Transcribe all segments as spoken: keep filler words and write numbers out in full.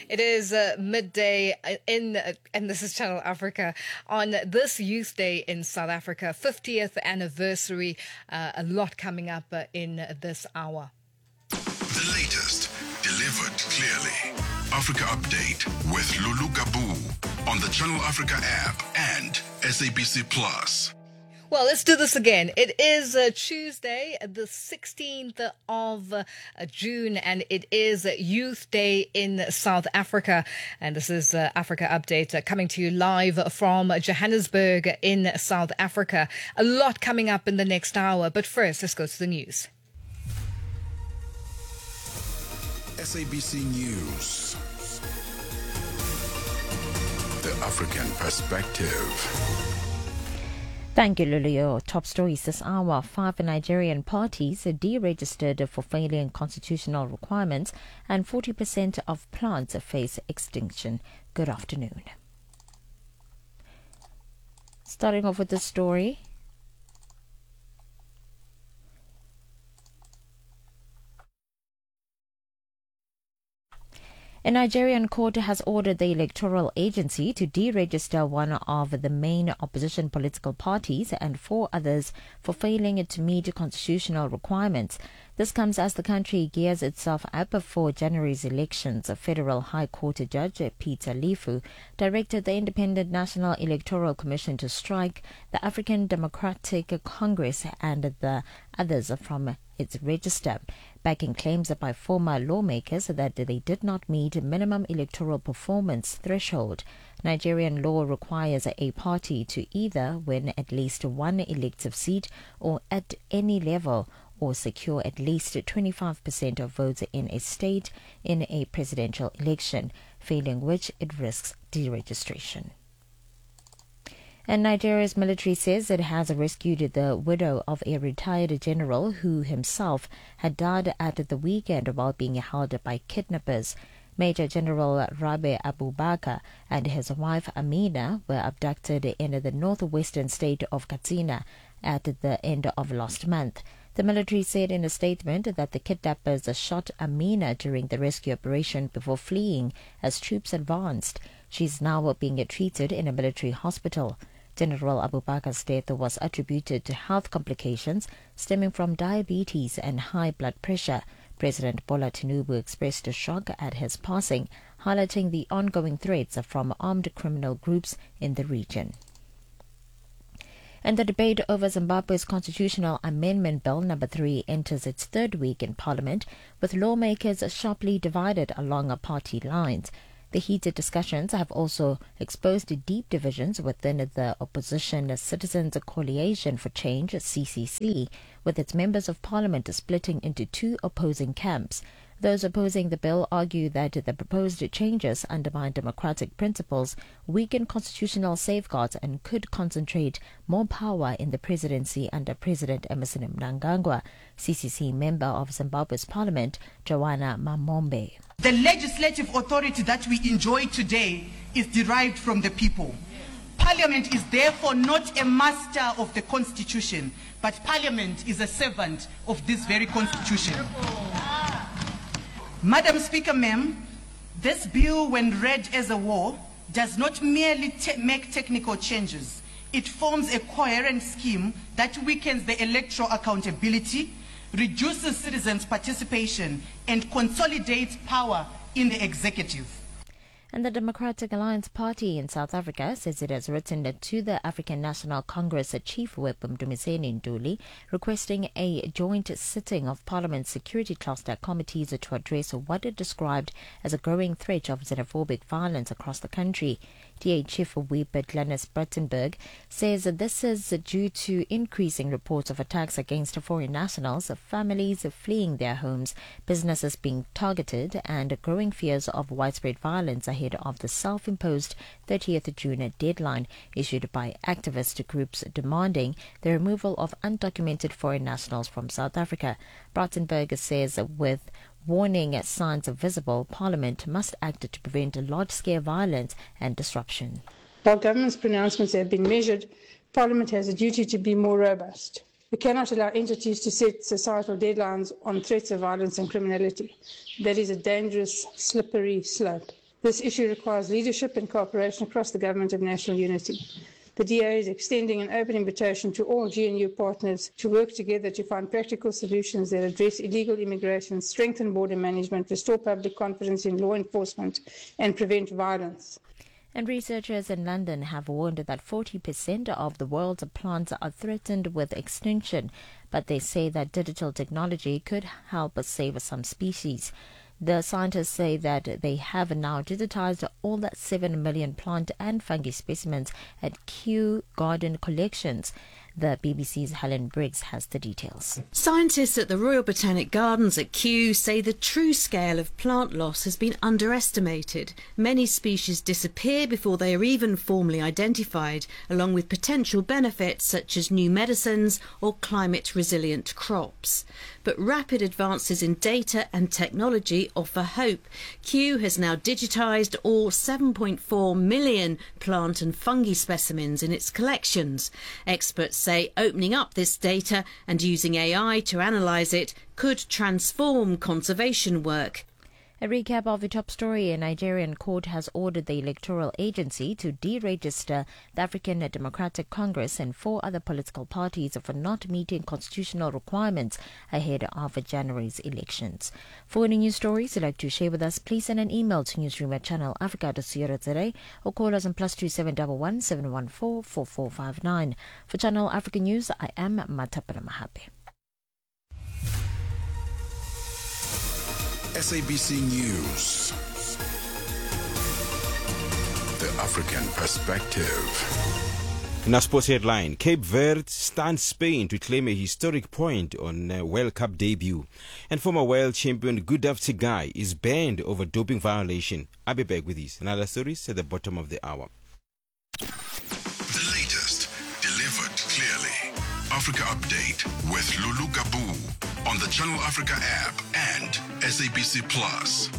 It is uh, midday in, uh, and this is Channel Africa, on this Youth Day in South Africa, fiftieth anniversary. Uh, a lot coming up uh, in this hour. The latest, delivered clearly. Africa Update with Lulu Gabu on the Channel Africa app and S A B C Plus. Well, let's do this again. It is uh, Tuesday, the sixteenth of uh, June, and it is Youth Day in South Africa. And this is uh, Africa Update uh, coming to you live from Johannesburg in South Africa. A lot coming up in the next hour, but first, let's go to the news. S A B C News. The African Perspective. Thank you, Lulu. Your top stories this hour. Five Nigerian parties deregistered for failing constitutional requirements, and forty percent of plants face extinction. Good afternoon. Starting off with the story. A Nigerian court has ordered the electoral agency to deregister one of the main opposition political parties and four others for failing to meet constitutional requirements. This comes as the country gears itself up for January's elections. A Federal High Court Judge Peter Lifu directed the Independent National Electoral Commission to strike the African Democratic Congress and the others from its register, backing claims by former lawmakers that they did not meet minimum electoral performance threshold. Nigerian law requires a party to either win at least one elective seat or at any level, or secure at least twenty-five percent of votes in a state in a presidential election, failing which it risks deregistration. And Nigeria's military says it has rescued the widow of a retired general who himself had died at the weekend while being held by kidnappers. Major General Rabe Abubakar and his wife Amina were abducted in the northwestern state of Katsina at the end of last month. The military said in a statement that the kidnappers shot Amina during the rescue operation before fleeing as troops advanced. She is now being treated in a military hospital. General Abubakar's death was attributed to health complications stemming from diabetes and high blood pressure. President Bola Tinubu expressed shock at his passing, highlighting the ongoing threats from armed criminal groups in the region. And the debate over Zimbabwe's constitutional amendment bill number three enters its third week in Parliament, with lawmakers sharply divided along party lines. The heated discussions have also exposed deep divisions within the opposition Citizens Coalition for Change, C C C, with its members of parliament splitting into two opposing camps. Those opposing the bill argue that the proposed changes undermine democratic principles, weaken constitutional safeguards, and could concentrate more power in the presidency under President Emmerson Mnangagwa. C C C member of Zimbabwe's parliament, Joanna Mamombe. The legislative authority that we enjoy today is derived from the people. Parliament is therefore not a master of the Constitution, but Parliament is a servant of this very Constitution. Madam Speaker, ma'am, this bill, when read as a whole, does not merely te- make technical changes. It forms a coherent scheme that weakens the electoral accountability, reduces citizens' participation, and consolidates power in the executive. And the Democratic Alliance Party in South Africa says it has written to the African National Congress Chief Whip Mdumiseni Nduli requesting a joint sitting of Parliament's Security Cluster committees to address what it described as a growing threat of xenophobic violence across the country. D A Chief Whip Glenys Breytenberg says this is due to increasing reports of attacks against foreign nationals, families fleeing their homes, businesses being targeted, and growing fears of widespread violence ahead of the self-imposed thirtieth of June deadline issued by activist groups demanding the removal of undocumented foreign nationals from South Africa. Breytenberg says with warning signs visible, Parliament must act to prevent large-scale violence and disruption. While government's pronouncements have been measured, Parliament has a duty to be more robust. We cannot allow entities to set societal deadlines on threats of violence and criminality. That is a dangerous, slippery slope. This issue requires leadership and cooperation across the Government of National Unity. The D A is extending an open invitation to all G N U partners to work together to find practical solutions that address illegal immigration, strengthen border management, restore public confidence in law enforcement, and prevent violence. And researchers in London have warned that forty percent of the world's plants are threatened with extinction, but they say that digital technology could help save some species. The scientists say that they have now digitized all seven million plant and fungi specimens at Kew Garden Collections. The B B C's Helen Briggs has the details. Scientists at the Royal Botanic Gardens at Kew say the true scale of plant loss has been underestimated. Many species disappear before they are even formally identified, along with potential benefits such as new medicines or climate-resilient crops. But rapid advances in data and technology offer hope. Kew has now digitised all seven point four million plant and fungi specimens in its collections. Experts say opening up this data and using A I to analyse it could transform conservation work. A recap of the top story. A Nigerian court has ordered the electoral agency to deregister the African Democratic Congress and four other political parties for not meeting constitutional requirements ahead of January's elections. For any news stories you'd like to share with us, please send an email to newsroom at channel africa dot co dot za or call us on plus two seven one one seven one four four four five nine. For Channel Africa News, I am Matapana Mahape. S A B C News. The African Perspective. In our sports headline, Cape Verde stuns Spain to claim a historic point on a World Cup debut. And former world champion Gudaf Tsigai is banned over doping violation. I'll be back with these and other stories at the bottom of the hour. The latest, delivered clearly. Africa Update with Lulu Gabu on the Channel Africa app and S A B C Plus.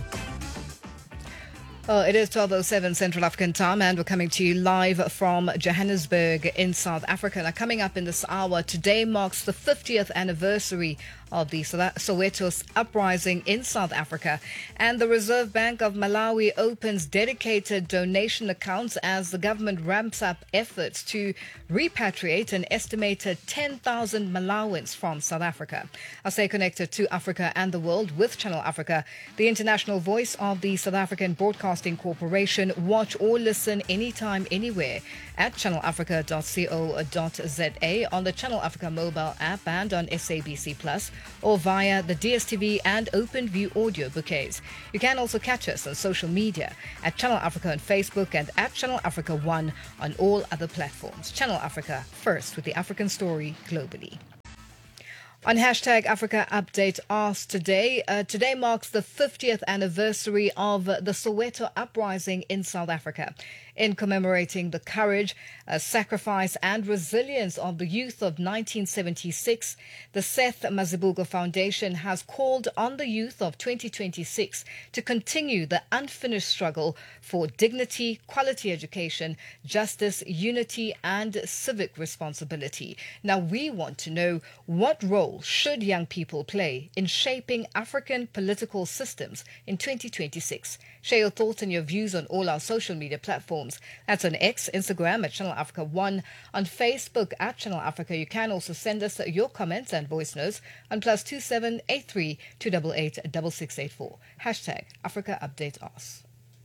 Oh, it is twelve oh seven Central African time, and we're coming to you live from Johannesburg in South Africa. Now, coming up in this hour, today marks the fiftieth anniversary of the Soweto uprising in South Africa, and the Reserve Bank of Malawi opens dedicated donation accounts as the government ramps up efforts to repatriate an estimated ten thousand Malawans from South Africa. I'll stay connected to Africa and the world with Channel Africa, the international voice of the South African Broadcasting Corporation. Watch or listen anytime, anywhere at channel africa dot co dot za, on the Channel Africa mobile app and on S A B C Plus, or via the D S T V and OpenView audio bouquets. You can also catch us on social media at Channel Africa on Facebook and at Channel Africa One on all other platforms. Channel Africa, first with the African story globally. On hashtag Africa Update Ask today, uh, today marks the fiftieth anniversary of the Soweto uprising in South Africa. In commemorating the courage, uh, sacrifice and resilience of the youth of nineteen seventy-six, the Seth Mazibuko Foundation has called on the youth of twenty twenty-six to continue the unfinished struggle for dignity, quality education, justice, unity and civic responsibility. Now, we want to know, what role should young people play in shaping African political systems in twenty twenty-six? Share your thoughts and your views on all our social media platforms. That's on X, Instagram at Channel Africa One, on Facebook at Channel Africa. You can also send us your comments and voice notes on plus two seven eight three two eight eight six six eight four. Hashtag Africa Update Us.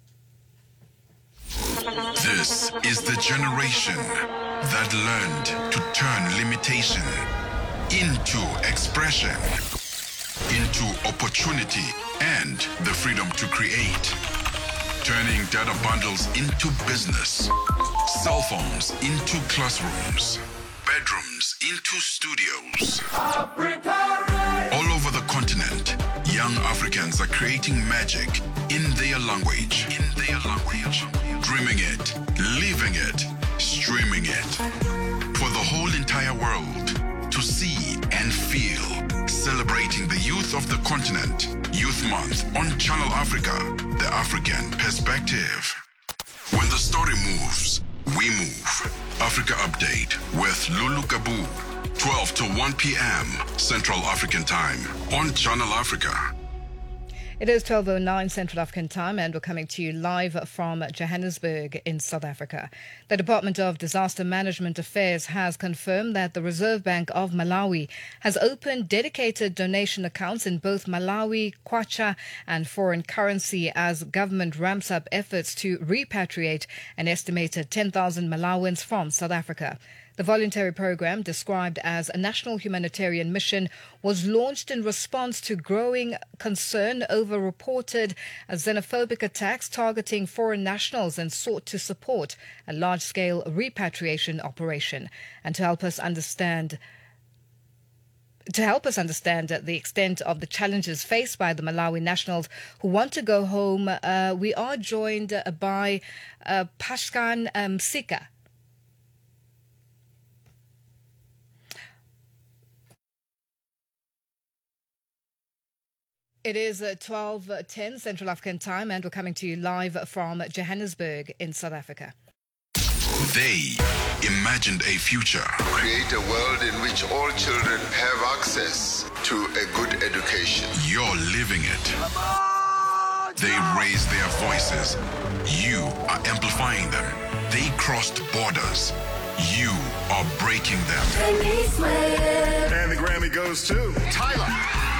This is the generation that learned to turn limitation into expression, into opportunity and the freedom to create. Turning data bundles into business, cell phones into classrooms, bedrooms into studios. Africa! All over the continent, young Africans are creating magic in their language. In their language. Dreaming it, living it, streaming it. For the whole entire world to see and feel. Celebrating the youth of the continent. Youth Month on Channel Africa, the African Perspective. When the story moves, we move. Africa Update with Lulu Gabu, twelve to one p.m. Central African Time on Channel Africa. It is twelve oh nine Central African Time and we're coming to you live from Johannesburg in South Africa. The Department of Disaster Management Affairs has confirmed that the Reserve Bank of Malawi has opened dedicated donation accounts in both Malawi, Kwacha and foreign currency as government ramps up efforts to repatriate an estimated ten thousand Malawians from South Africa. The voluntary program, described as a national humanitarian mission, was launched in response to growing concern over reported xenophobic attacks targeting foreign nationals and sought to support a large-scale repatriation operation. And to help us understand To help us understand the extent of the challenges faced by the Malawi nationals who want to go home, uh, we are joined by uh, Pashkan um, Sika. It is twelve ten Central African Time and we're coming to you live from Johannesburg in South Africa. They imagined a future. Create a world in which all children have access to a good education. You're living it. They raised their voices. You are amplifying them. They crossed borders. You are breaking them. And the Grammy goes to Tyler.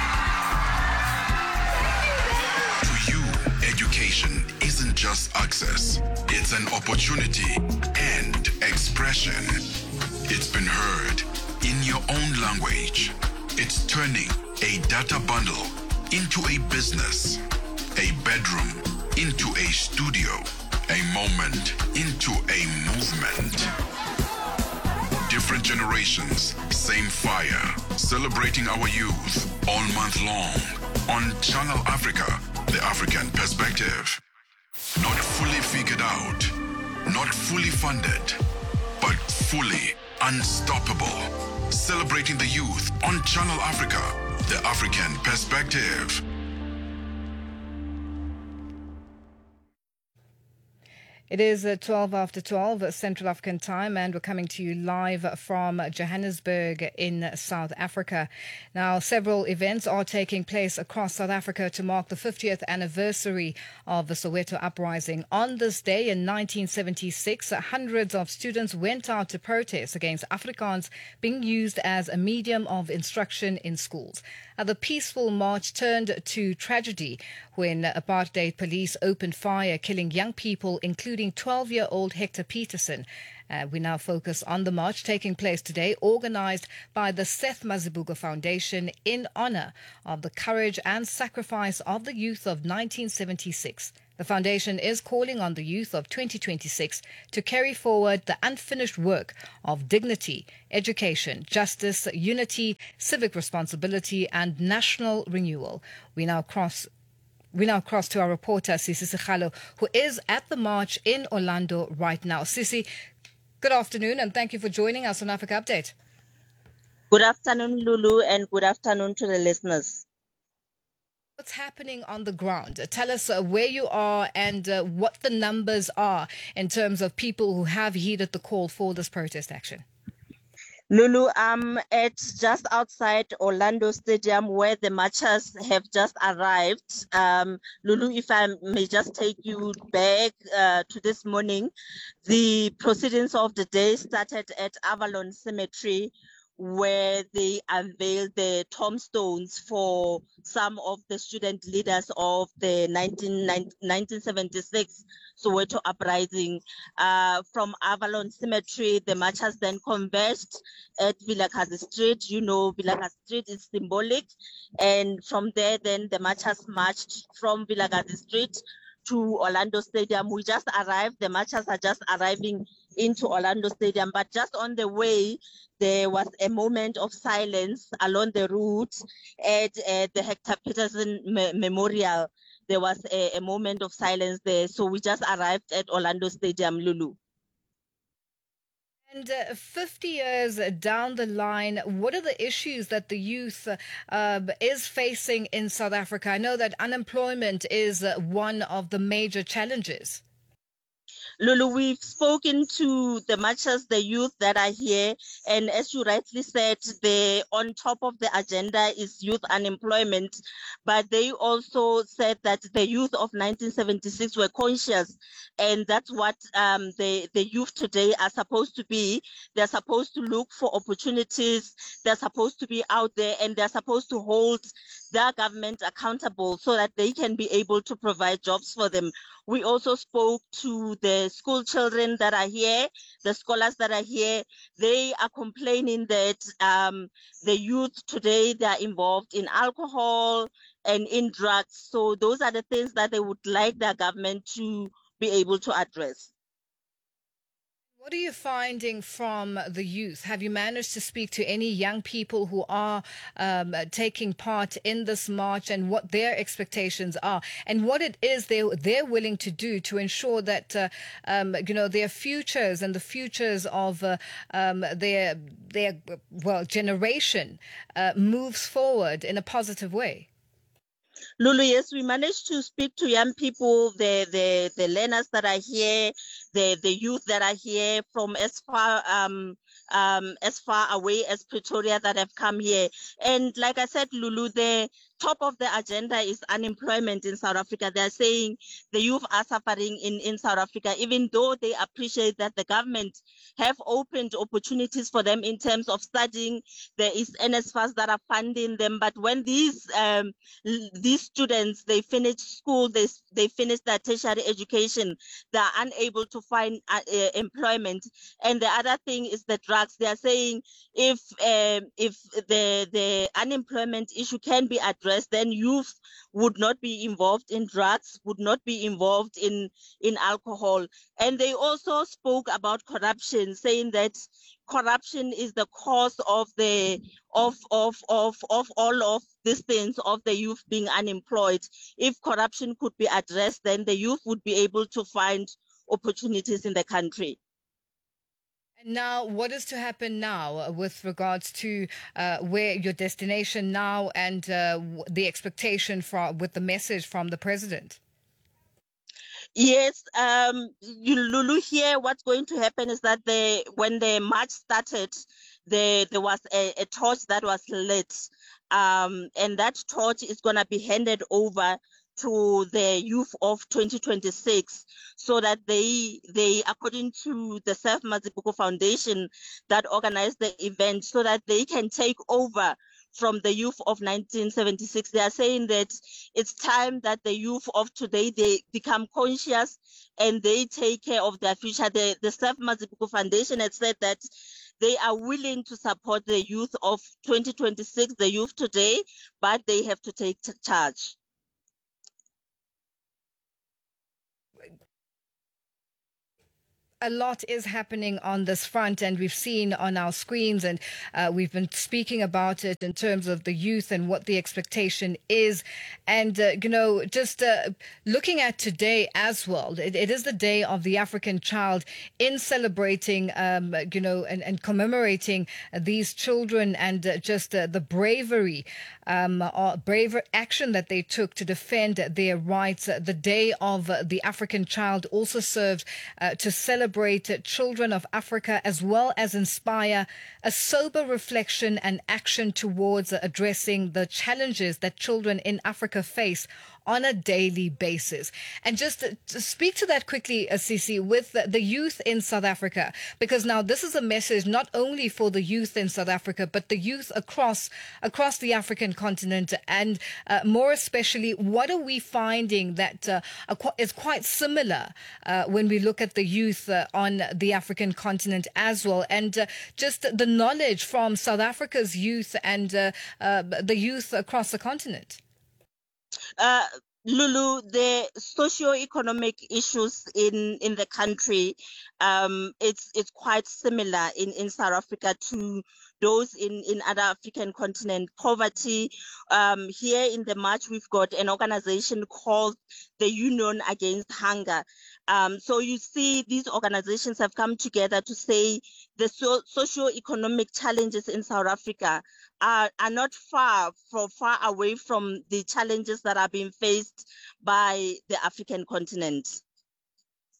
Education isn't just access, it's an opportunity and expression. It's been heard in your own language. It's turning a data bundle into a business, a bedroom into a studio, a moment into a movement. Different generations, same fire, celebrating our youth all month long on Channel Africa. The African Perspective. Not fully figured out, not fully funded, but fully unstoppable. Celebrating the youth on Channel Africa, The African Perspective. It is uh, twelve after twelve Central African Time and we're coming to you live from Johannesburg in South Africa. Now, several events are taking place across South Africa to mark the fiftieth anniversary of the Soweto Uprising. On this day in nineteen seventy-six, hundreds of students went out to protest against Afrikaans being used as a medium of instruction in schools. Uh, the peaceful march turned to tragedy when apartheid police opened fire, killing young people, including twelve-year-old Hector Peterson. Uh, we now focus on the march taking place today, organized by the Seth Mazibuko Foundation in honor of the courage and sacrifice of the youth of nineteen seventy-six. The foundation is calling on the youth of twenty twenty-six to carry forward the unfinished work of dignity, education, justice, unity, civic responsibility, and national renewal. We now cross We now cross to our reporter, Sisi Sikhalo, who is at the march in Orlando right now. Sisi, good afternoon and thank you for joining us on Africa Update. Good afternoon, Lulu, and good afternoon to the listeners. What's happening on the ground? Tell us uh, where you are and uh, what the numbers are in terms of people who have heeded the call for this protest action. Lulu, um, it's just outside Orlando Stadium where the marchers have just arrived. Um, Lulu, if I may just take you back uh, to this morning, the proceedings of the day started at Avalon Cemetery, where they unveiled the tombstones for some of the student leaders of the nineteen seventy-six Soweto Uprising. Uh, from Avalon Cemetery, the marchers then converged at Vilakazi Street. You know, Vilakazi Street is symbolic. And from there, then the marchers marched from Vilakazi Street to Orlando Stadium. We just arrived. The marchers are just arriving into Orlando Stadium. But just on the way, there was a moment of silence along the route at uh, the Hector Peterson Me- Memorial. There was a, a moment of silence there. So we just arrived at Orlando Stadium, Lulu. And uh, fifty years down the line, what are the issues that the youth uh, is facing in South Africa? I know that unemployment is uh, one of the major challenges. Lulu, we've spoken to the marchers, the youth that are here, and as you rightly said, the on top of the agenda is youth unemployment, but they also said that the youth of nineteen seventy-six were conscious, and that's what um, the, the youth today are supposed to be. They're supposed to look for opportunities, they're supposed to be out there, and they're supposed to hold their government accountable so that they can be able to provide jobs for them. We also spoke to the school children that are here, the scholars that are here. They are complaining that um, the youth today, they are involved in alcohol and in drugs. So those are the things that they would like their government to be able to address. What are you finding from the youth? Have you managed to speak to any young people who are um, taking part in this march and what their expectations are and what it is they, they're willing to do to ensure that, uh, um, you know, their futures and the futures of uh, um, their, their, well, generation uh, moves forward in a positive way? Lulu, yes, we managed to speak to young people, the, the, the learners that are here, the, the youth that are here from as far um, um, as far away as Pretoria that have come here. And like I said, Lulu, the top of the agenda is unemployment in South Africa. They're saying the youth are suffering in, in South Africa, even though they appreciate that the government have opened opportunities for them in terms of studying. There is N S F A S that are funding them. But when these um, these students, they finish school, they, they finish their tertiary education, they are unable to find uh, uh, employment. And the other thing is the drugs. They are saying if um, if the, the unemployment issue can be addressed, then youth would not be involved in drugs, would not be involved in, in alcohol. And they also spoke about corruption, saying that corruption is the cause of the of of of of all of these things, of the youth being unemployed. If corruption could be addressed, then the youth would be able to find opportunities in the country. And now, what is to happen now with regards to uh, where your destination now and uh, the expectation for with the message from the president? Yes, um, you, Lulu, here what's going to happen is that the when the march started, the, there was a, a torch that was lit, um, and that torch is going to be handed over to the youth of twenty twenty-six, so that they, they according to the Seth Mazibuko Foundation that organized the event, so that they can take over from the youth of nineteen seventy-six. They are saying that it's time that the youth of today, they become conscious and they take care of their future. The, the Seth Mazibuko Foundation has said that they are willing to support the youth of twenty twenty-six, the youth today, but they have to take charge. A lot is happening on this front, and we've seen on our screens, and uh, we've been speaking about it in terms of the youth and what the expectation is. And, uh, you know, just uh, looking at today as well, it, it is the Day of the African Child, in celebrating, um, you know, and, and commemorating these children and uh, just uh, the bravery, um, or braver action that they took to defend their rights. The Day of the African Child also served uh, to celebrate Celebrate children of Africa, as well as inspire a sober reflection and action towards addressing the challenges that children in Africa face on a daily basis. And just to, to speak to that quickly, Sisi, with the, the youth in South Africa, because now this is a message not only for the youth in South Africa, but the youth across across the African continent, and uh, more especially, what are we finding that uh, is quite similar uh, when we look at the youth uh, on the African continent as well, and uh, just the knowledge from South Africa's youth and uh, uh, the youth across the continent? Uh, Lulu, the socio-economic issues in, in the country, um, it's it's quite similar in, in South Africa to those in, in other African continent. Poverty. Um, here in the march, we've got an organization called the Union Against Hunger. Um, so you see, these organizations have come together to say the so- socio-economic challenges in South Africa are, are not far from far away from the challenges that are being faced by the African continent.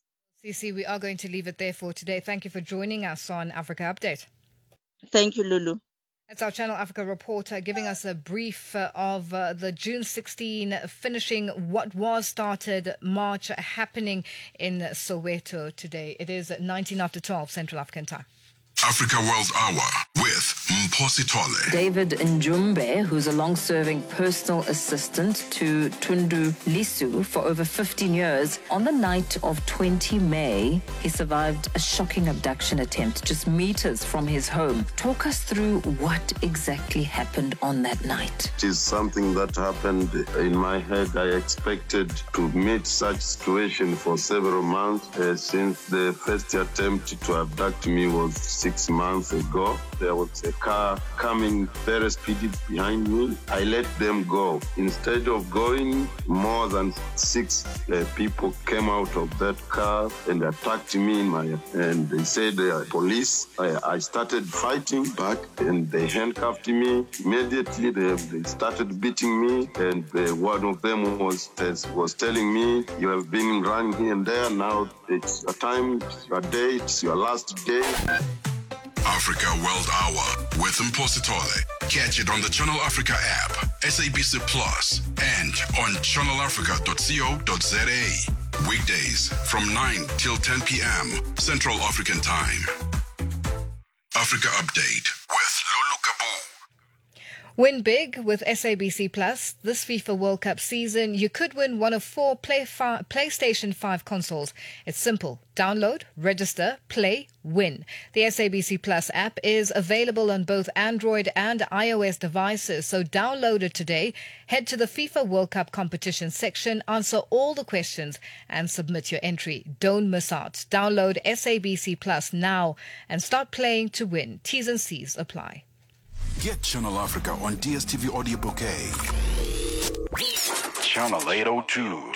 Cece, we are going to leave it there for today. Thank you for joining us on Africa Update. Thank you, Lulu. That's our Channel Africa reporter giving us a brief uh, of uh, the June sixteenth finishing what was started march happening in Soweto today. It is nineteen after twelve Central African time. Africa World Hour with Mposi Tole. David Njumbe, who's a long-serving personal assistant to Tundu Lisu for over fifteen years, on the night of the twentieth of May, he survived a shocking abduction attempt just meters from his home. Talk us through what exactly happened on that night. It is something that happened in my head. I expected to meet such situation for several months uh, since the first attempt to abduct me was six months ago. There was a car coming very speedy behind me. I let them go. Instead of going, more than six uh, people came out of that car and attacked me in my, and they said uh, police. I, I started fighting back and they handcuffed me. Immediately they, they started beating me, and uh, one of them was was telling me, you have been running here and there, now it's your time, it's your day, it's your last day. Africa World Hour with Mposi Tole. Catch it on the Channel Africa app, S A B C Plus, and on channel africa dot co dot za. Weekdays from nine till ten p.m. Central African Time. Africa Update with Lulu Kabu. Win big with S A B C Plus. This FIFA World Cup season, you could win one of four Play fi- PlayStation five consoles. It's simple. Download, register, play, win. The S A B C Plus app is available on both Android and iOS devices, so download it today. Head to the FIFA World Cup competition section, answer all the questions, and submit your entry. Don't miss out. Download S A B C Plus now and start playing to win. T's and C's apply. Get Channel Africa on D S T V Audio Bouquet. Channel eight oh two.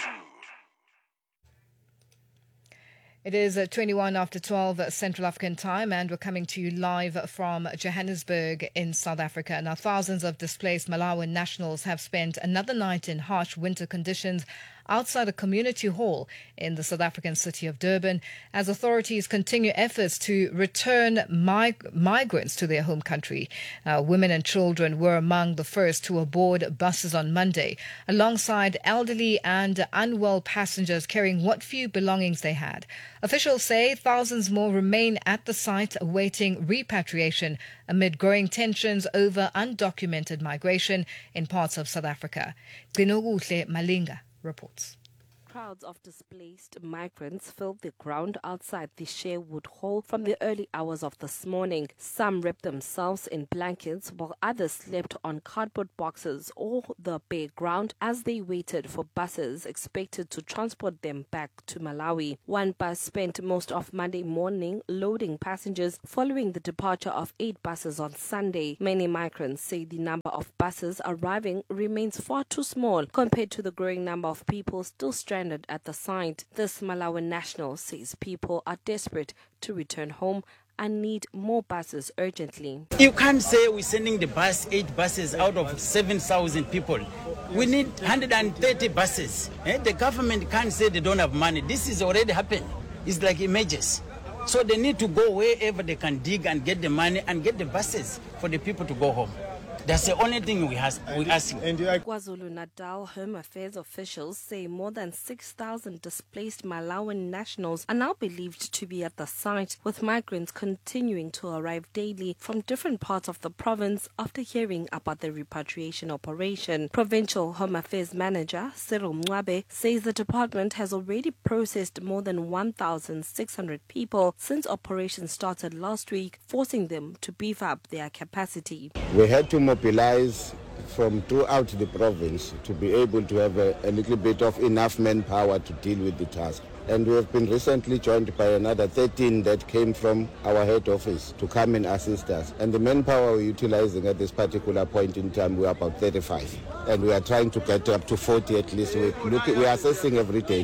It is twenty-one after twelve Central African time, and we're coming to you live from Johannesburg in South Africa. Now, thousands of displaced Malawian nationals have spent another night in harsh winter conditions outside a community hall in the South African city of Durban as authorities continue efforts to return mig- migrants to their home country. Uh, women and children were among the first to board buses on Monday, alongside elderly and unwell passengers carrying what few belongings they had. Officials say thousands more remain at the site awaiting repatriation amid growing tensions over undocumented migration in parts of South Africa. Ginoguhle Malinga reports. Crowds of displaced migrants filled the ground outside the Sherwood Hall from the early hours of this morning. Some wrapped themselves in blankets while others slept on cardboard boxes or the bare ground as they waited for buses expected to transport them back to Malawi. One bus spent most of Monday morning loading passengers following the departure of eight buses on Sunday. Many migrants say the number of buses arriving remains far too small compared to the growing number of people still stranded at the site. This Malawian national says people are desperate to return home and need more buses urgently. You can't say we're sending the bus, eight buses out of seven thousand people. We need one hundred thirty buses. Eh? The government can't say they don't have money. This is already happened. It's like images. So they need to go wherever they can dig and get the money and get the buses for the people to go home. That's the only thing we ask. We ask. KwaZulu-Natal Home Affairs officials say more than six thousand displaced Malawian nationals are now believed to be at the site, with migrants continuing to arrive daily from different parts of the province after hearing about the repatriation operation. Provincial Home Affairs Manager Cyril Mwabe says the department has already processed more than one thousand six hundred people since operations started last week, forcing them to beef up their capacity. We had to mobilize from throughout the province to be able to have a, a little bit of enough manpower to deal with the task. And we have been recently joined by another thirteen that came from our head office to come and assist us. And the manpower we're utilizing at this particular point in time, we're about thirty-five. And we are trying to get up to forty at least. We're, looking, we're assessing every day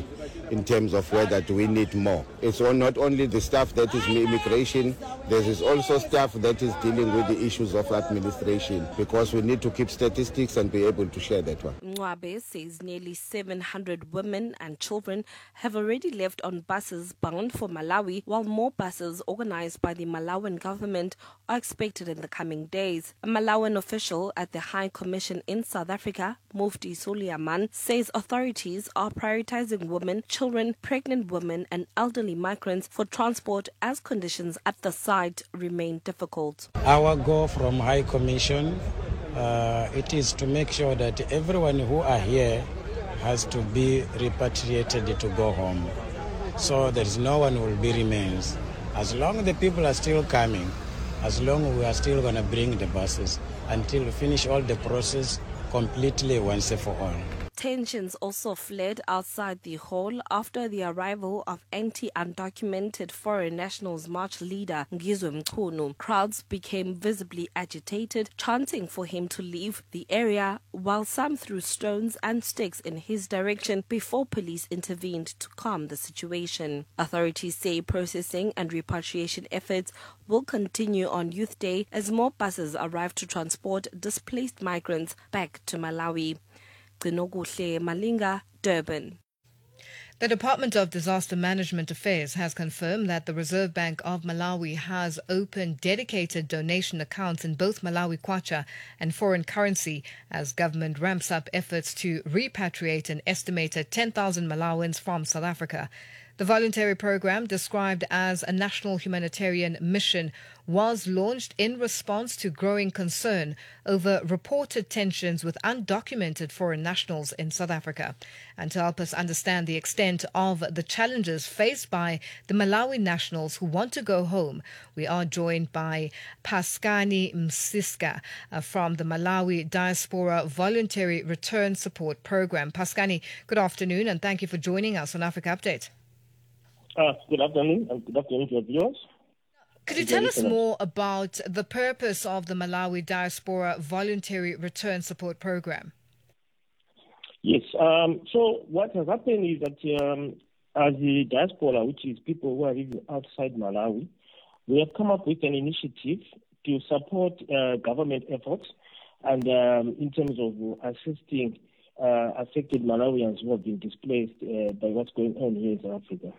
in terms of whether do we need more. It's not only the staff that is immigration, there is also staff that is dealing with the issues of administration, because we need to keep statistics and be able to share that one. Mncwabe says nearly seven hundred women and children have already left on buses bound for Malawi, while more buses organized by the Malawian government are expected in the coming days. A Malawian official at the High Commission in South Africa, Mufti Suliyaman, says authorities are prioritizing women, children, pregnant women and elderly migrants for transport as conditions at the site remain difficult. Our goal from High Commission, uh, it is to make sure that everyone who are here has to be repatriated to go home. So there is no one who will be remains. As long as the people are still coming, as long as we are still going to bring the buses until we finish all the process completely once and for all. Tensions also flared outside the hall after the arrival of anti-undocumented foreign nationals march leader Ngizwe Mchunu. Crowds became visibly agitated, chanting for him to leave the area, while some threw stones and sticks in his direction before police intervened to calm the situation. Authorities say processing and repatriation efforts will continue on Youth Day as more buses arrive to transport displaced migrants back to Malawi. Gcinokuhle Malinga, Durban. The Department of Disaster Management Affairs has confirmed that the Reserve Bank of Malawi has opened dedicated donation accounts in both Malawi kwacha and foreign currency as government ramps up efforts to repatriate an estimated ten thousand Malawians from South Africa. The voluntary program, described as a national humanitarian mission, was launched in response to growing concern over reported tensions with undocumented foreign nationals in South Africa. And to help us understand the extent of the challenges faced by the Malawi nationals who want to go home, we are joined by Paskani Msiska uh, from the Malawi Diaspora Voluntary Return Support Program. Paskani, good afternoon and thank you for joining us on Africa Update. Uh, good afternoon, and good afternoon to your viewers. Could you tell us more about the purpose of the Malawi Diaspora Voluntary Return Support Program? Yes. Um, so what has happened is that um, as the diaspora, which is people who are living outside Malawi, we have come up with an initiative to support uh, government efforts and um, in terms of assisting uh, affected Malawians who have been displaced uh, by what's going on here in South Africa.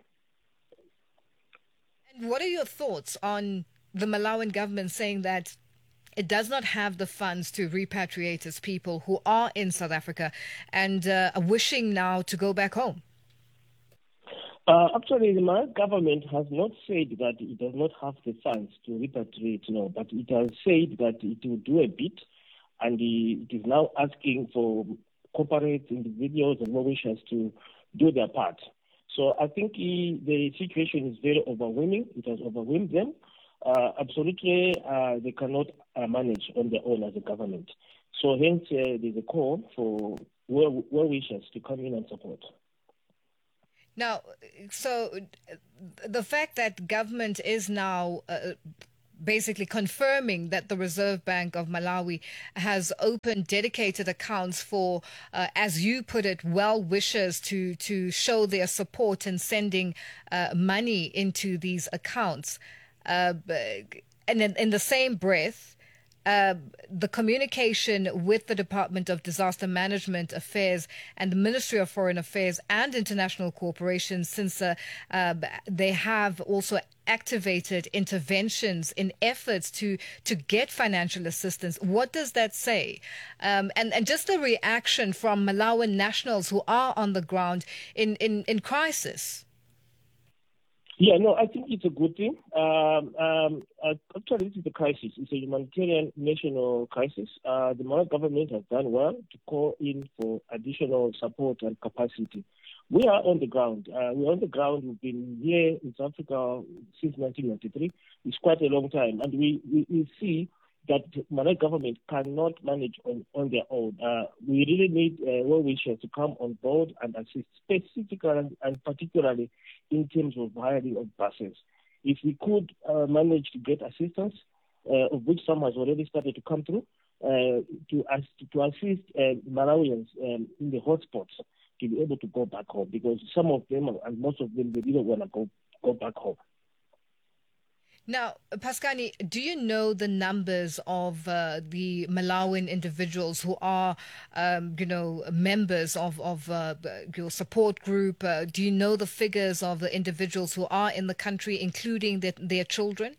What are your thoughts on the Malawian government saying that it does not have the funds to repatriate its people who are in South Africa and uh, are wishing now to go back home? Uh, actually, the Malawi government has not said that it does not have the funds to repatriate, no, but it has said that it will do a bit, and it is now asking for corporate individuals and well-wishers to do their part. So I think he, the situation is very overwhelming. It has overwhelmed them. Uh, absolutely, uh, they cannot uh, manage on their own as a government. So hence, uh, there's a call for well, well-wishers to come in and support. Now, so the fact that government is now uh, basically confirming that the Reserve Bank of Malawi has opened dedicated accounts for, uh, as you put it, well-wishers to, to show their support in sending uh, money into these accounts. Uh, and in, in the same breath, Uh, the communication with the Department of Disaster Management Affairs and the Ministry of Foreign Affairs and international cooperation, since uh, uh, they have also activated interventions in efforts to, to get financial assistance. What does that say? Um, and, and just a reaction from Malawian nationals who are on the ground in, in, in crisis. Yeah, no, I think it's a good thing. Um, um, uh, actually, this is a crisis. It's a humanitarian national crisis. Uh, the Malawi government has done well to call in for additional support and capacity. We are on the ground. Uh, we're on the ground. We've been here in South Africa since nineteen ninety-three. It's quite a long time. And we, we, we see that the Malawi government cannot manage on, on their own. Uh, we really need uh, well-wishers to come on board and assist specifically and, and particularly in terms of hiring of buses. If we could uh, manage to get assistance, uh, of which some has already started to come through, uh, to, as, to assist uh, Malawians um, in the hotspots, to be able to go back home, because some of them, and most of them, they didn't want to go, go back home. Now, Paskani, do you know the numbers of uh, the Malawian individuals who are, um, you know, members of, of uh, your support group? Uh, do you know the figures of the individuals who are in the country, including the, their children?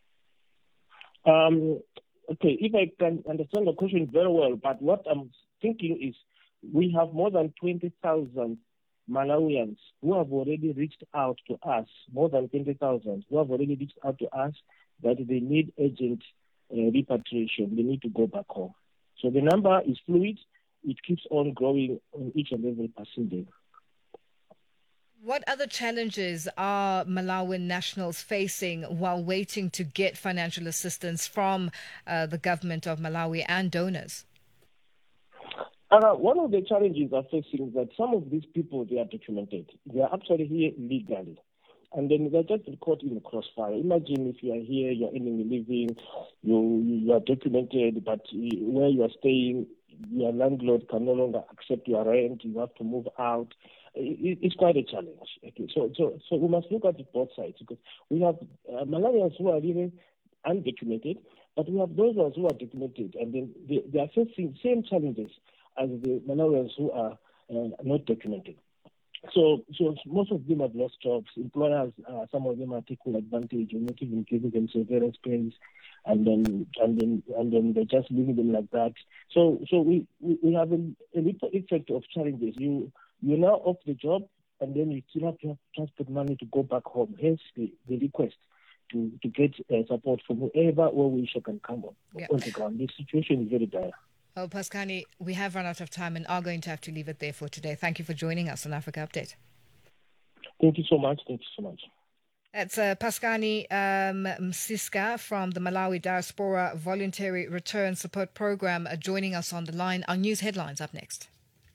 Um, okay, if I can understand the question very well, but what I'm thinking is we have more than twenty thousand Malawians who have already reached out to us, more than twenty thousand who have already reached out to us that they need urgent uh, repatriation. They need to go back home. So the number is fluid. It keeps on growing on each and every passing day. What other challenges are Malawian nationals facing while waiting to get financial assistance from uh, the government of Malawi and donors? Uh, one of the challenges are facing is that some of these people, they are documented. They are actually here legally. And then they're just caught in the crossfire. Imagine if you are here, you're earning a living, you, you are documented, but where you are staying, your landlord can no longer accept your rent, you have to move out. It, it's quite a challenge. Okay? So, so, so we must look at both sides, because we have uh, Malawians who are living undocumented, but we have those ones who are documented, and then they, they are facing same challenges as the Malawians who are uh, not documented. So, so most of them have lost jobs. Employers, uh, some of them are taking advantage and not even giving them severance pays, and then and then and then they're just leaving them like that. So, so we, we, we have a, a little effect of challenges. You you're now off the job, and then you still have to have transport money to go back home. Hence the, the request to to get uh, support from whoever or we can come on, yeah. on the ground. The situation is very dire. Well, Paskani, we have run out of time and are going to have to leave it there for today. Thank you for joining us on Africa Update. Thank you so much. Thank you so much. That's uh, Paskani um, Msiska from the Malawi Diaspora Voluntary Return Support Program uh, joining us on the line. Our news headlines up next.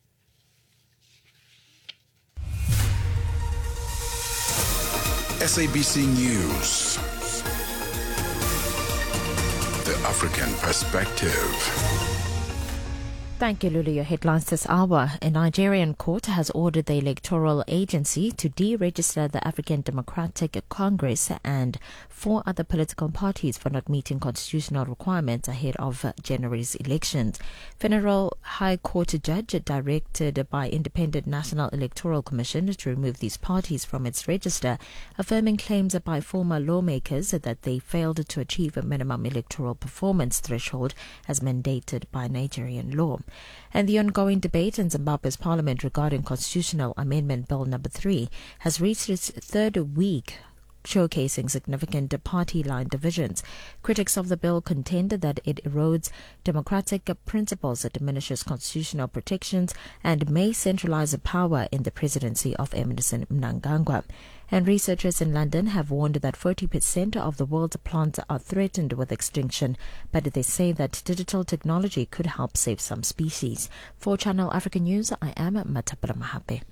S A B C News. The African Perspective. Thank you, Lulu. Your headlines this hour. A Nigerian court has ordered the electoral agency to deregister the African Democratic Congress and four other political parties for not meeting constitutional requirements ahead of January's elections. Federal High Court judge directed by Independent National Electoral Commission to remove these parties from its register, affirming claims by former lawmakers that they failed to achieve a minimum electoral performance threshold as mandated by Nigerian law. And the ongoing debate in Zimbabwe's parliament regarding Constitutional Amendment Bill number three has reached its third week, showcasing significant party line divisions. Critics of the bill contend that it erodes democratic principles, it diminishes constitutional protections, and may centralize power in the presidency of Emmerson Mnangagwa. And researchers in London have warned that forty percent of the world's plants are threatened with extinction, but they say that digital technology could help save some species. For Channel Africa News, I am Matapara Mahape.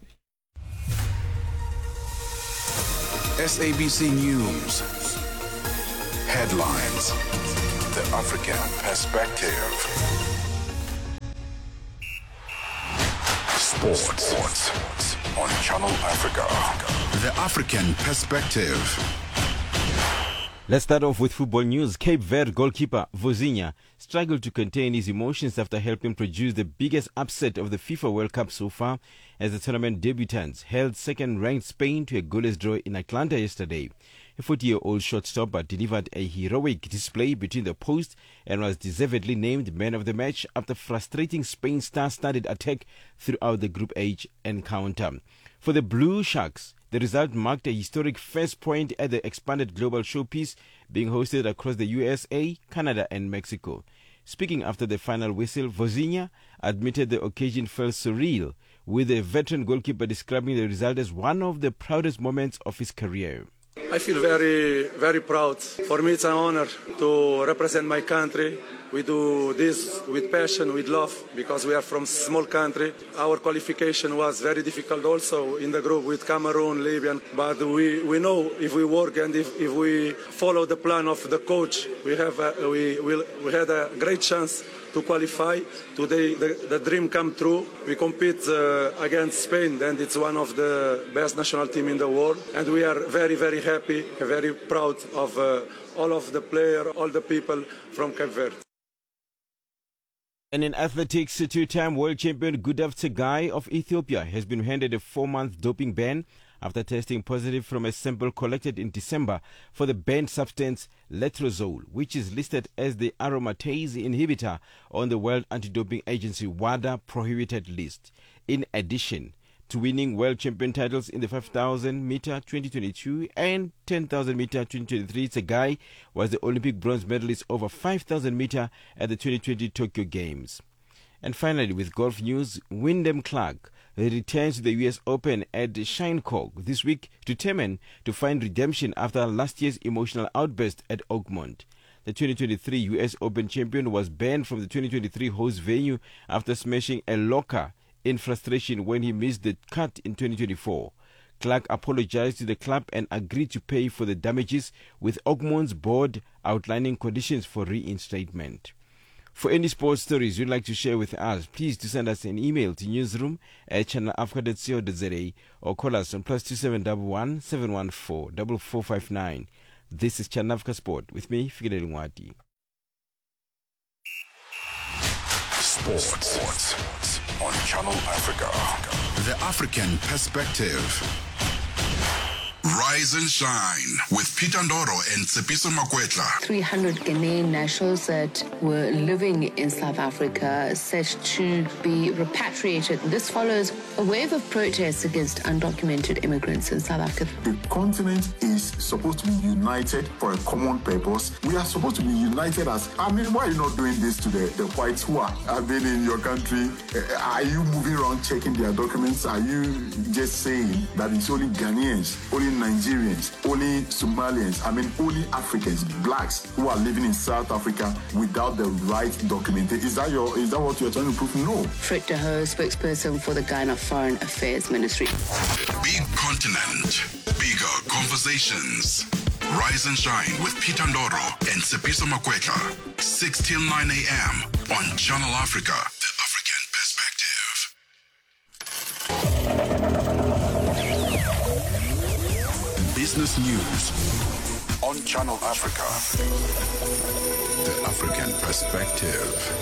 S A B C News. Headlines. The African Perspective. Sports. Sports on Channel Africa. The African Perspective. Let's start off with football news. Cape Verde goalkeeper Vozinha struggled to contain his emotions after helping produce the biggest upset of the FIFA World Cup so far, as the tournament debutants held second-ranked Spain to a goalless draw in Atlanta yesterday. A forty-year-old shortstopper delivered a heroic display between the posts and was deservedly named man of the match after frustrating Spain's star-studded attack throughout the Group H encounter. For the Blue Sharks, the result marked a historic first point at the expanded global showpiece being hosted across the U S A, Canada and Mexico. Speaking after the final whistle, Vozinha admitted the occasion felt surreal, with the veteran goalkeeper describing the result as one of the proudest moments of his career. I feel very, very proud. For me, it's an honor to represent my country. We do this with passion, with love, because we are from a small country. Our qualification was very difficult also in the group with Cameroon, Libya, but we, we know if we work and if, if we follow the plan of the coach, we, have a, we, we, we had a great chance to qualify. Today the, the dream come true. We compete uh, against Spain, and it's one of the best national team in the world. And we are very, very happy, very proud of uh, all of the players, all the people from Cape Verde. And in athletics, two-time world champion Gudaf Tsegai of Ethiopia has been handed a four-month doping ban after testing positive from a sample collected in December for the banned substance letrozole, which is listed as the aromatase inhibitor on the World Anti-Doping Agency WADA prohibited list. In addition to winning world champion titles in the five thousand meter twenty twenty-two and ten thousand meter twenty twenty-three, Tsegai was the Olympic bronze medalist over five thousand meter at the twenty twenty Tokyo Games. And finally, with golf news, Wyndham Clark returns to the U S Open at Shinnecock this week, determined to find redemption after last year's emotional outburst at Oakmont. The twenty twenty-three U S Open champion was banned from the twenty twenty-three host venue after smashing a locker in frustration when he missed the cut in twenty twenty-four. Clark apologized to the club and agreed to pay for the damages, with Oakmont's board outlining conditions for reinstatement. For any sports stories you'd like to share with us, please do send us an email to newsroom at channel africa dot co dot za or call us on plus two seven one one seven one four four four five nine. This is Channel Africa Sport with me, Fidel Nwati. Sports on Channel Africa. The African Perspective. Rise and shine with Peter Ndoro and Tsepiso Makwetla. three hundred Ghanaian nationals that were living in South Africa set to be repatriated. This follows a wave of protests against undocumented immigrants in South Africa. The continent is supposed to be united for a common purpose. We are supposed to be united as, I mean, why are you not doing this to the, the whites who are, have been in your country? Are you moving around checking their documents? Are you just saying that it's only Ghanaians, only Nigerians, only Somalians, I mean only Africans, blacks who are living in South Africa without the right documentation? Is that your is that what you're trying to prove? No. Fred De Hoo, spokesperson for the Ghana Foreign Affairs Ministry. Big continent, bigger conversations. Rise and shine with Peter Ndoro and Tsepiso Makwetla, six till nine a.m. on Channel Africa, the African Perspective. Business news on Channel Africa, the African Perspective.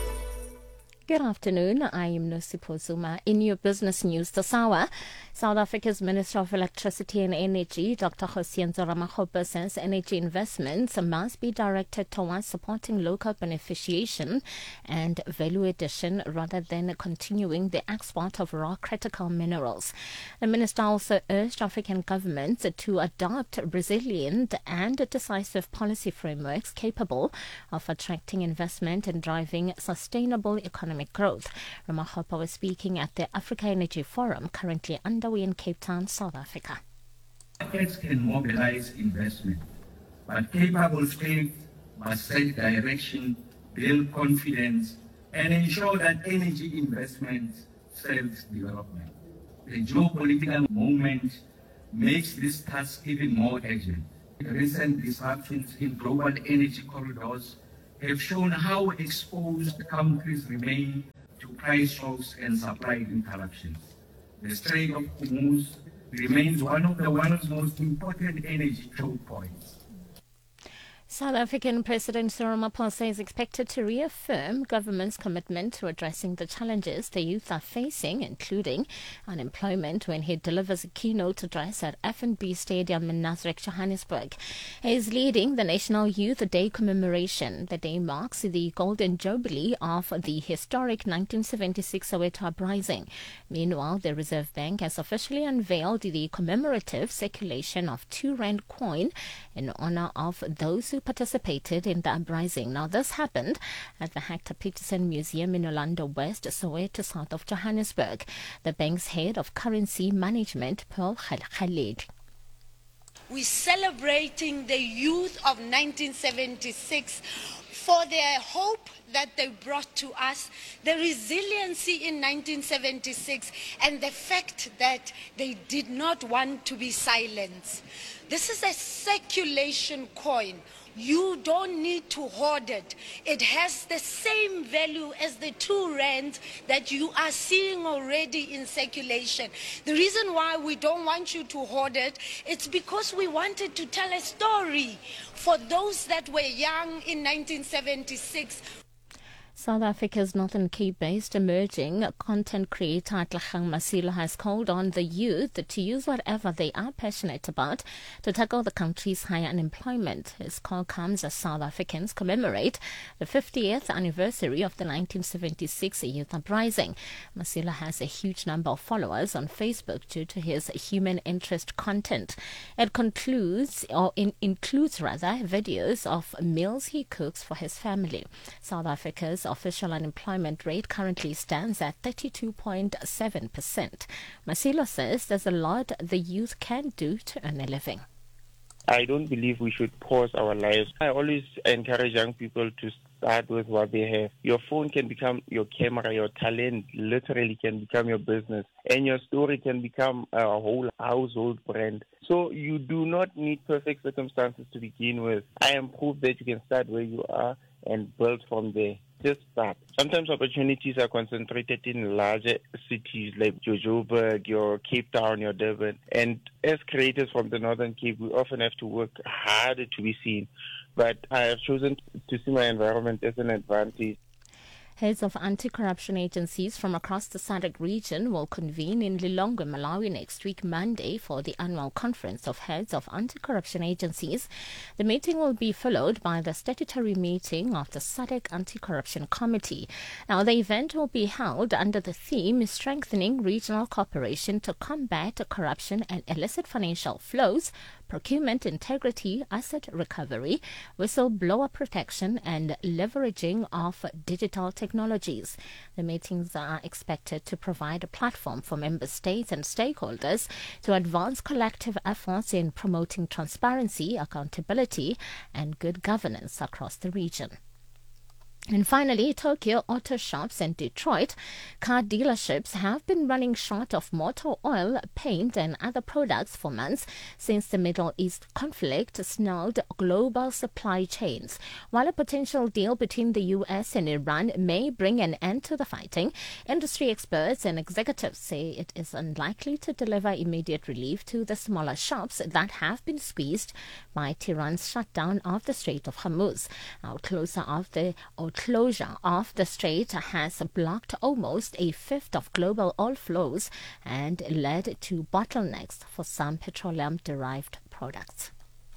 Good afternoon. I am Nosipho Zuma. In your business news this hour, South Africa's Minister of Electricity and Energy, Doctor Kgosientsho Ramokgopa, says energy investments must be directed towards supporting local beneficiation and value addition rather than continuing the export of raw critical minerals. The minister also urged African governments to adopt resilient and decisive policy frameworks capable of attracting investment and driving sustainable economic growth. Ramokgopa was speaking at the Africa Energy Forum currently underway in Cape Town, South Africa. States can mobilize investment, but capable states must set direction, build confidence, and ensure that energy investments serves development. The geopolitical moment makes this task even more urgent. Recent disruptions in global energy corridors have shown how exposed countries remain to price shocks and supply interruptions. The Strait of Hormuz remains one of the world's most important energy choke points. South African President Cyril Ramaphosa is expected to reaffirm government's commitment to addressing the challenges the youth are facing, including unemployment, when he delivers a keynote address at F N B Stadium in Nasrec, Johannesburg. He is leading the National Youth Day commemoration. The day marks the golden jubilee of the historic nineteen seventy-six Soweto uprising. Meanwhile, the Reserve Bank has officially unveiled the commemorative circulation of two rand coin in honor of those who participated in the uprising. Now, this happened at the Hector Peterson Museum in Orlando West, Soweto, south of Johannesburg. The bank's head of currency management, Pearl Khalid. We're celebrating the youth of nineteen seventy-six for their hope that they brought to us, the resiliency in nineteen seventy-six, and the fact that they did not want to be silenced. This is a circulation coin. You don't need to hoard it. It has the same value as the two rands that you are seeing already in circulation. The reason why we don't want you to hoard it, it's because we wanted to tell a story for those that were young in nineteen seventy-six. South Africa's Northern Cape-based emerging content creator Atlagang Masilo has called on the youth to use whatever they are passionate about to tackle the country's high unemployment. His call comes as South Africans commemorate the fiftieth anniversary of the nineteen seventy-six Youth Uprising. Masilo has a huge number of followers on Facebook due to his human interest content. It concludes, or in, includes rather, videos of meals he cooks for his family. South Africa's official unemployment rate currently stands at thirty-two point seven percent. Masilo says there's a lot the youth can do to earn a living. I don't believe we should pause our lives. I always encourage young people to start with what they have. Your phone can become your camera, your talent literally can become your business, and your story can become a whole household brand. So you do not need perfect circumstances to begin with. I am proof that you can start where you are and build from there. Just start. Sometimes opportunities are concentrated in larger cities like Joburg, your Cape Town, your Durban. And as creators from the Northern Cape, we often have to work harder to be seen. But I have chosen to see my environment as an advantage. Heads of anti-corruption agencies from across the S A D C region will convene in Lilongwe, Malawi next week, Monday, for the annual conference of heads of anti-corruption agencies. The meeting will be followed by the statutory meeting of the S A D C Anti-Corruption Committee. Now, the event will be held under the theme Strengthening Regional Cooperation to Combat Corruption and Illicit Financial Flows, Procurement Integrity, Asset Recovery, Whistleblower Protection, and Leveraging of Digital Technologies. The meetings are expected to provide a platform for member states and stakeholders to advance collective efforts in promoting transparency, accountability, and good governance across the region. And finally, Tokyo auto shops and Detroit car dealerships have been running short of motor oil, paint and other products for months since the Middle East conflict snarled global supply chains. While a potential deal between the U S and Iran may bring an end to the fighting, industry experts and executives say it is unlikely to deliver immediate relief to the smaller shops that have been squeezed by Tehran's shutdown of the Strait of Hormuz. Our closer of the or closure of the strait has blocked almost a fifth of global oil flows and led to bottlenecks for some petroleum-derived products.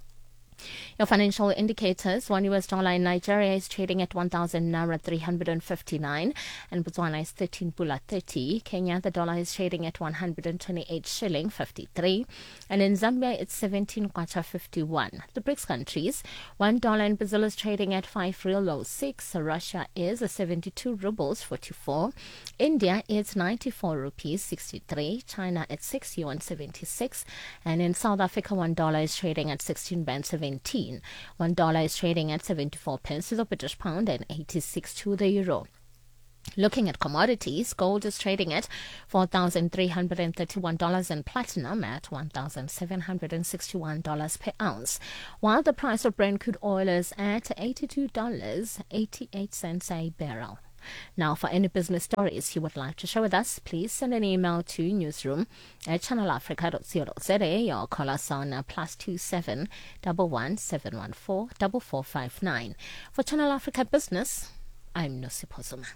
Your financial indicators: one U S dollar in Nigeria is trading at one thousand naira three hundred fifty-nine, and Botswana is thirteen pula thirty. Kenya, the dollar is trading at one hundred twenty-eight shilling fifty-three, and in Zambia it's seventeen kwacha fifty-one. The BRICS countries: one dollar in Brazil is trading at five real oh six. Russia is seventy-two rubles forty-four. India is ninety-four rupees sixty-three. China at six yuan seventy-six, and in South Africa one dollar is trading at sixteen rand seventeen. One dollar is trading at seventy-four pence to the British pound and eighty-six to the euro. Looking at commodities, gold is trading at four thousand three hundred thirty-one dollars and platinum at one thousand seven hundred sixty-one dollars per ounce, while the price of Brent crude oil is at eighty-two dollars and eighty-eight cents a barrel. Now, for any business stories you would like to share with us, please send an email to newsroom at channel africa dot co dot za or call us on uh, plus two seven one one seven one four four four five nine. For Channel Africa Business, I'm Nosipho Zuma.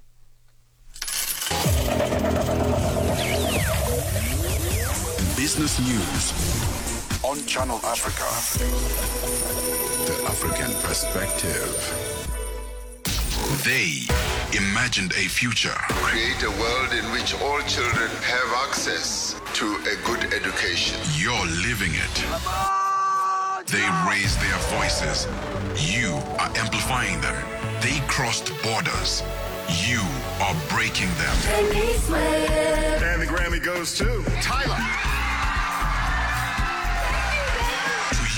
Business News on Channel Africa. The African Perspective. They imagined a future. Create a world in which all children have access to a good education. You're living it. They raised their voices. You are amplifying them. They crossed borders. You are breaking them. And the Grammy goes to Tyler. To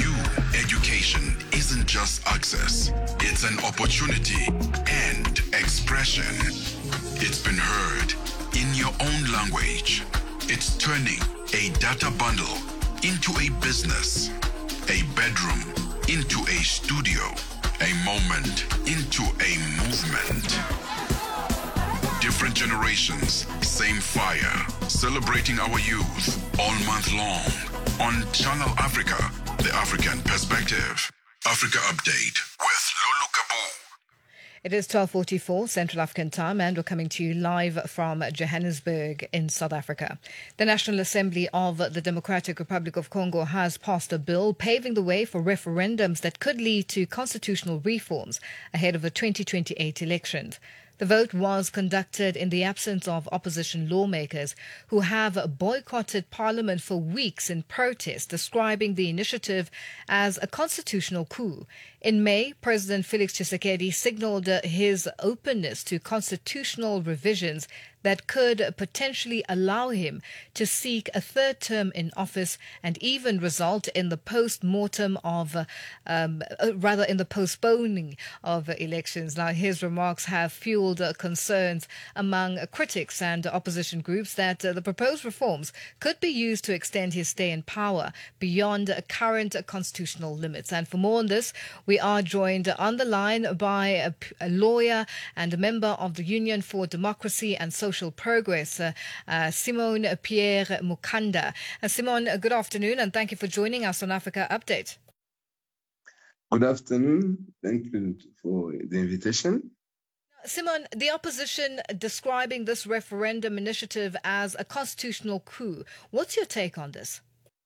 participation isn't just access, it's an opportunity and expression. It's been heard in your own language. It's turning a data bundle into a business, a bedroom into a studio, a moment into a movement. Different generations, same fire. Celebrating our youth all month long on Channel Africa, the African perspective. Africa Update with Lulu Kabu. It is twelve forty-four Central African time, and we're coming to you live from Johannesburg in South Africa. The National Assembly of the Democratic Republic of Congo has passed a bill paving the way for referendums that could lead to constitutional reforms ahead of the twenty twenty-eight elections. The vote was conducted in the absence of opposition lawmakers who have boycotted Parliament for weeks in protest, describing the initiative as a constitutional coup. In May, President Felix Tshisekedi signalled his openness to constitutional revisions that could potentially allow him to seek a third term in office and even result in the post-mortem of, um, rather in the postponing of elections. Now, his remarks have fueled concerns among critics and opposition groups that the proposed reforms could be used to extend his stay in power beyond current constitutional limits. And for more on this, we are joined on the line by a, a lawyer and a member of the Union for Democracy and Social Progress, uh, uh, Simone Pierre Mukanda. Uh, Simone, uh, good afternoon, and thank you for joining us on Africa Update. Good afternoon. Thank you for the invitation. Simone, the opposition describing this referendum initiative as a constitutional coup. What's your take on this?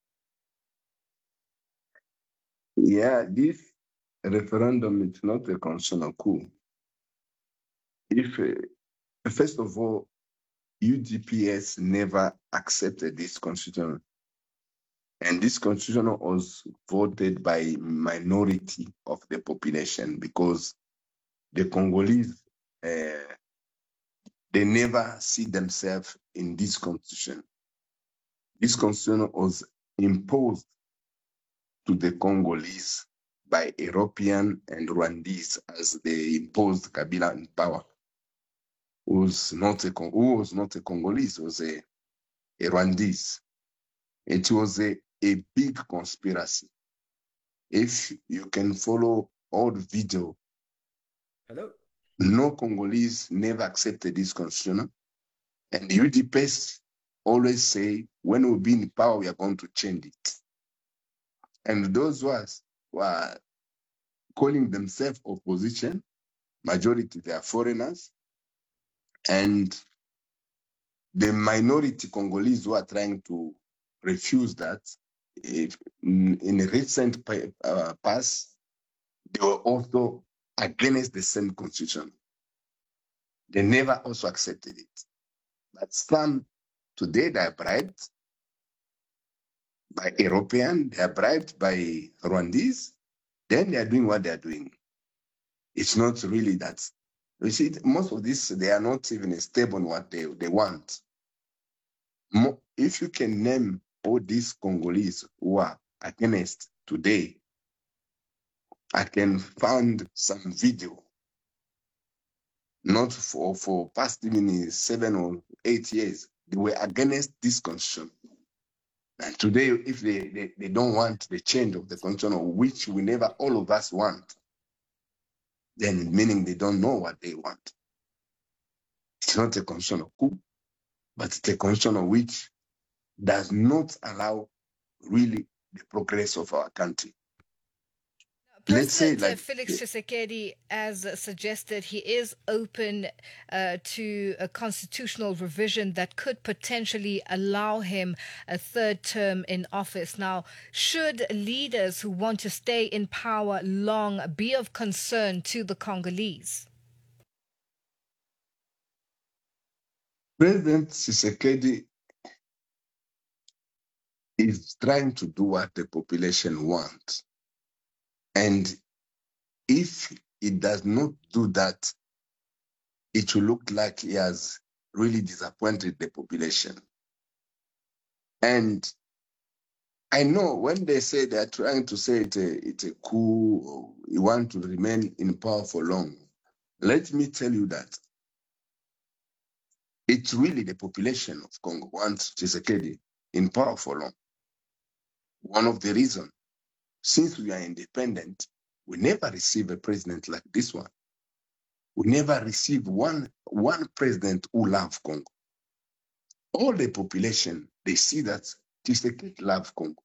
Yeah, this referendum is not a constitutional coup. If, uh, first of all, U D P S never accepted this constitution, and this constitution was voted by minority of the population because the Congolese, uh, they never see themselves in this constitution. This constitution was imposed to the Congolese by European and Rwandese as they imposed Kabila in power. Who was not a who was not a Congolese, was a, a Rwandese. It was a, a big conspiracy. If you can follow all the video, Hello? No Congolese never accepted this constitution. And the U D P S always say, when we be in power, we are going to change it. And those who are, who are calling themselves opposition, majority they are foreigners, and the minority Congolese who are trying to refuse that, if, in, in a recent uh, past, they were also against the same constitution. They never also accepted it. But some, today they are bribed by European, they are bribed by Rwandese, then they are doing what they are doing. It's not really that. You see, most of this, they are not even stable on what they, they want. Mo- if you can name all these Congolese who are against today, I can find some video, not for, for past even seven or eight years, they were against this constitution. And today, if they, they, they don't want the change of the constitution, which we never all of us want, then meaning they don't know what they want. It's not a constitutional coup, but it's a constitution which does not allow really the progress of our country. Let's say, President like, Felix Tshisekedi has suggested he is open uh, to a constitutional revision that could potentially allow him a third term in office. Now, should leaders who want to stay in power long be of concern to the Congolese? President Tshisekedi is trying to do what the population wants. And if he does not do that, it will look like he has really disappointed the population. And I know when they say they're trying to say it's a, it's a coup, or you want to remain in power for long. Let me tell you that it's really the population of Congo wants Tshisekedi in power for long. One of the reasons, since we are independent, we never receive a president like this one. We never receive one, one president who loves Congo. All the population, they see that Tshisekedi loves Congo.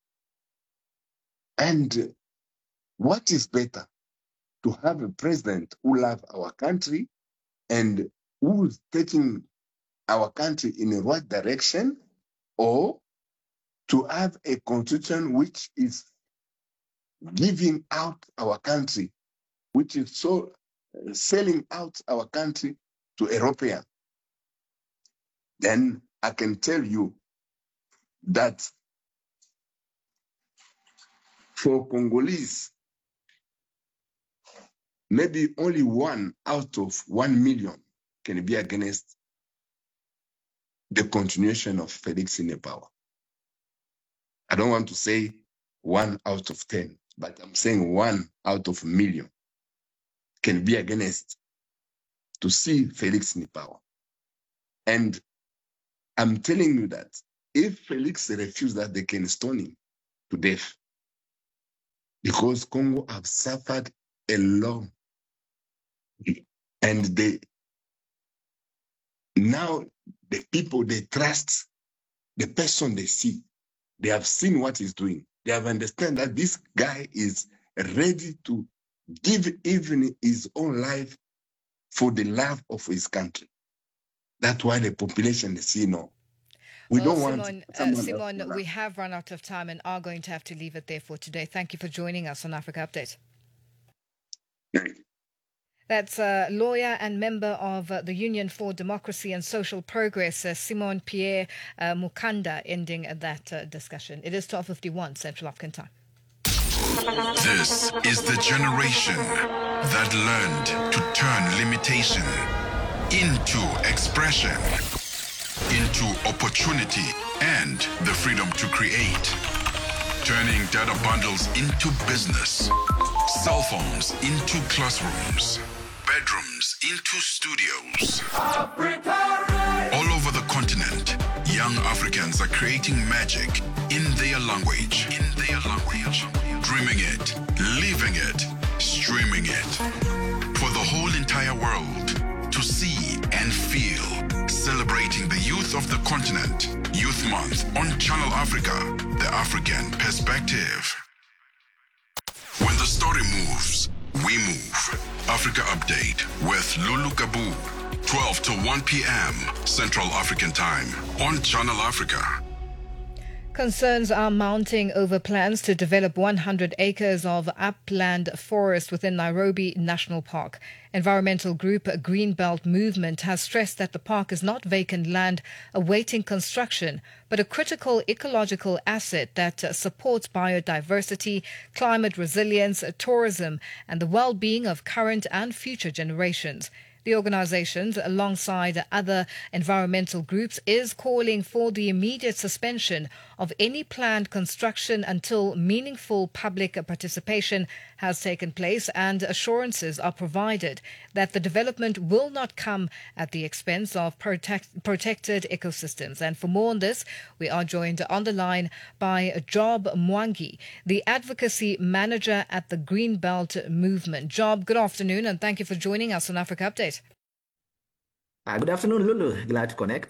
And what is better to have a president who loves our country and who is taking our country in the right direction, or to have a constitution which is giving out our country, which is so uh, selling out our country to Europeans? Then I can tell you that for Congolese, maybe only one out of one million can be against the continuation of Felix in the power. I don't want to say one out of ten, but I'm saying one out of a million can be against to see Felix in the power. And I'm telling you that if Felix refuses that, they can stone him to death. Because Congo have suffered a lot. And they now the people, they trust the person they see. They have seen what he's doing. They have understand that this guy is ready to give even his own life for the love of his country. That's why the population, they see no. We well, don't Simon, want uh, Simon, we have run out of time and are going to have to leave it there for today. Thank you for joining us on Africa Update. Thank you. That's a lawyer and member of uh, the Union for Democracy and Social Progress, uh, Simon Pierre uh, Mukanda, ending uh, that uh, discussion. It is twelve fifty-one Central African Time. This is the generation that learned to turn limitation into expression, into opportunity and the freedom to create. Turning data bundles into business, cell phones into classrooms, bedrooms into studios. All over the continent, young Africans are creating magic in their language. In their language. Dreaming it, living it, streaming it. For the whole entire world to see and feel. Celebrating the youth of the continent. Youth Month on Channel Africa, the African perspective. When the story moves, we move. Africa Update with Lulu Gabu, twelve to one p.m. Central African Time on Channel Africa. Concerns are mounting over plans to develop one hundred acres of upland forest within Nairobi National Park. Environmental group Greenbelt Movement has stressed that the park is not vacant land awaiting construction, but a critical ecological asset that uh, supports biodiversity, climate resilience, tourism, and the well-being of current and future generations. The organizations, alongside other environmental groups, is calling for the immediate suspension of any planned construction until meaningful public participation has taken place and assurances are provided that the development will not come at the expense of protect, protected ecosystems. And for more on this, we are joined on the line by Job Mwangi, the advocacy manager at the Greenbelt Movement. Job, good afternoon and thank you for joining us on Africa Update. Uh, good afternoon, Lulu. Glad to connect.